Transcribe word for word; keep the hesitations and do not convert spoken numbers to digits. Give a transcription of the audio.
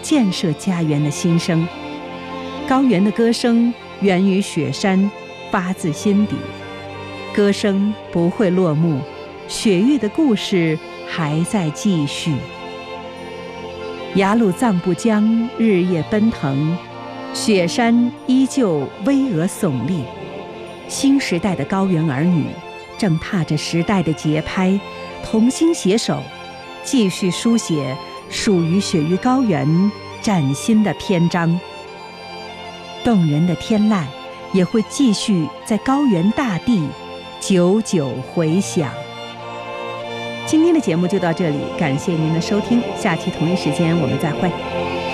建设家园的心声。高原的歌声源于雪山，发自心底，歌声不会落幕，雪域的故事还在继续。雅鲁藏布江日夜奔腾，雪山依旧巍峨耸立。新时代的高原儿女正踏着时代的节拍，同心携手，继续书写属于雪域高原崭新的篇章。动人的天籁也会继续在高原大地久久回响。今天的节目就到这里，感谢您的收听，下期同一时间我们再会。